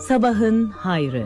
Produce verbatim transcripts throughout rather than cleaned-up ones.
Sabahın hayrı.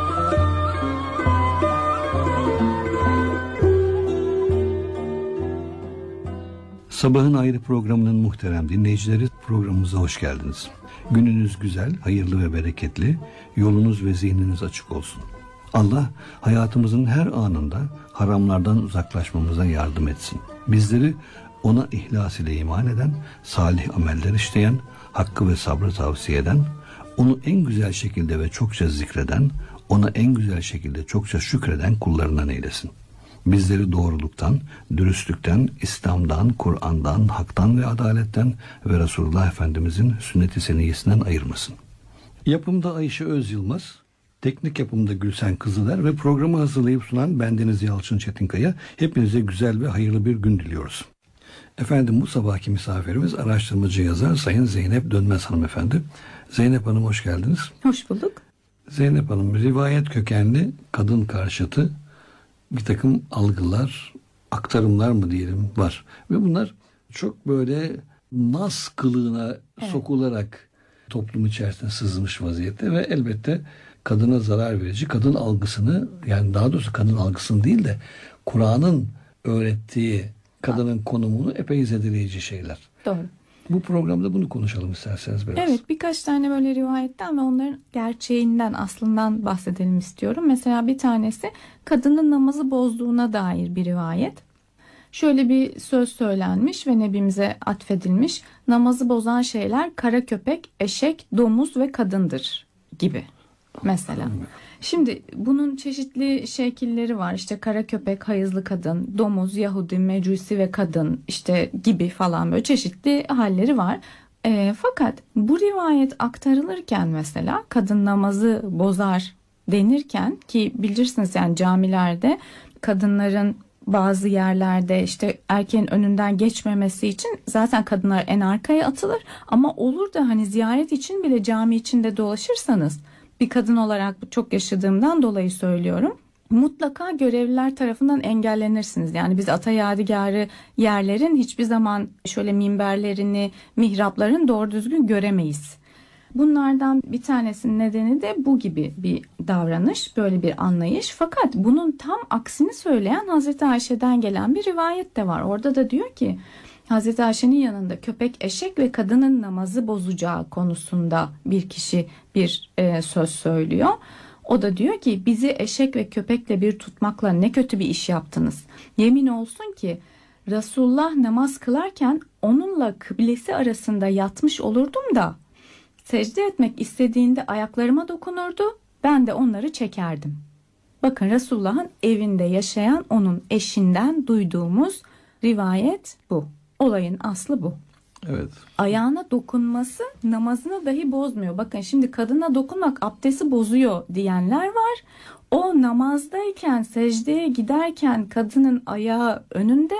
Sabahın Hayrı programının muhterem dinleyicileri, programımıza hoş geldiniz. Gününüz güzel, hayırlı ve bereketli, yolunuz ve zihniniz açık olsun. Allah hayatımızın her anında haramlardan uzaklaşmamıza yardım etsin. Bizleri ona ihlas ile iman eden, salih ameller işleyen, hakkı ve sabrı tavsiye eden, onu en güzel şekilde ve çokça zikreden, ona en güzel şekilde çokça şükreden kullarından eylesin. Bizleri doğruluktan, dürüstlükten, İslam'dan, Kur'an'dan, haktan ve adaletten ve Resulullah Efendimizin sünnet-i seniyyesinden ayırmasın. Yapımda Ayşe Özyılmaz, teknik yapımda Gülsen Kızıler ve programı hazırlayıp sunan bendeniz Yalçın Çetinkaya. Hepinize güzel ve hayırlı bir gün diliyoruz. Efendim, bu sabahki misafirimiz araştırmacı yazar Sayın Zeynep Dönmez hanımefendi. Zeynep Hanım, hoş geldiniz. Hoş bulduk. Zeynep Hanım, rivayet kökenli kadın karşıtı bir takım algılar, aktarımlar mı diyelim var. Ve bunlar çok böyle nas kılığına evet. sokularak toplum içerisinde sızmış vaziyette ve elbette kadına zarar verici, kadın algısını, yani daha doğrusu kadın algısını değil de Kur'an'ın öğrettiği kadının konumunu epey zedeleyici şeyler. Doğru. Bu programda bunu konuşalım isterseniz biraz. Evet, birkaç tane böyle rivayetten ve onların gerçeğinden, aslından bahsedelim istiyorum. Mesela bir tanesi kadının namazı bozduğuna dair bir rivayet. Şöyle bir söz söylenmiş ve Nebimize atfedilmiş. Namazı bozan şeyler kara köpek, eşek, domuz ve kadındır gibi mesela. Şimdi bunun çeşitli şekilleri var. İşte kara köpek, hayızlı kadın, domuz, Yahudi, mecusi ve kadın işte gibi falan, böyle çeşitli halleri var. E, fakat bu rivayet aktarılırken mesela kadın namazı bozar denirken, ki bilirsiniz yani camilerde kadınların bazı yerlerde işte erkeğin önünden geçmemesi için zaten kadınlar en arkaya atılır, ama olur da hani ziyaret için bile cami içinde dolaşırsanız, bir kadın olarak çok yaşadığımdan dolayı söylüyorum, mutlaka görevliler tarafından engellenirsiniz. Yani biz ata yadigarı yerlerin hiçbir zaman şöyle minberlerini, mihrapların doğru düzgün göremeyiz. Bunlardan bir tanesinin nedeni de bu gibi bir davranış, böyle bir anlayış. Fakat bunun tam aksini söyleyen Hazreti Ayşe'den gelen bir rivayet de var. Orada da diyor ki, Hazreti Ayşe'nin yanında köpek, eşek ve kadının namazı bozacağı konusunda bir kişi bir e, söz söylüyor. O da diyor ki, bizi eşek ve köpekle bir tutmakla ne kötü bir iş yaptınız. Yemin olsun ki Resulullah namaz kılarken onunla kıblesi arasında yatmış olurdum da secde etmek istediğinde ayaklarıma dokunurdu, ben de onları çekerdim. Bakın, Resulullah'ın evinde yaşayan onun eşinden duyduğumuz rivayet bu. Olayın aslı bu. Evet. Ayağına dokunması namazını dahi bozmuyor. Bakın, şimdi kadına dokunmak abdesti bozuyor diyenler var. O namazdayken, secdeye giderken kadının ayağı önünde,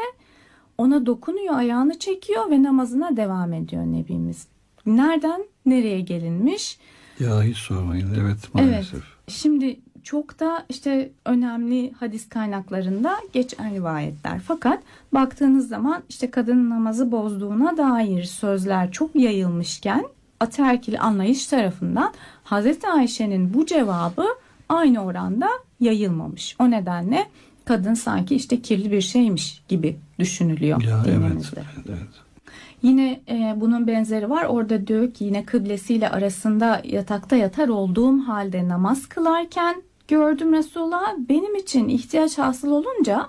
ona dokunuyor, ayağını çekiyor ve namazına devam ediyor Nebimiz. Nereden nereye gelinmiş? Ya hiç sormayın. Evet, maalesef. Evet. Şimdi çok da işte önemli hadis kaynaklarında geçen rivayetler. Fakat baktığınız zaman işte kadının namazı bozduğuna dair sözler çok yayılmışken, ataerkil anlayış tarafından Hazreti Ayşe'nin bu cevabı aynı oranda yayılmamış. O nedenle kadın sanki işte kirli bir şeymiş gibi düşünülüyor ya, dinimizde. Evet, evet. Yine e, bunun benzeri var. Orada diyor ki, yine kıblesiyle arasında yatakta yatar olduğum halde namaz kılarken gördüm Resulullah. Benim için ihtiyaç hasıl olunca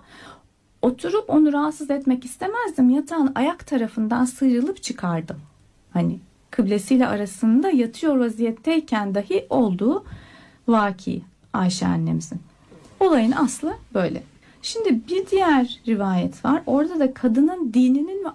oturup onu rahatsız etmek istemezdim. Yatağın ayak tarafından sıyrılıp çıkardım. Hani kıblesiyle arasında yatıyor vaziyetteyken dahi olduğu vaki Ayşe annemizin. Olayın aslı böyle. Şimdi bir diğer rivayet var. Orada da kadının dininin ve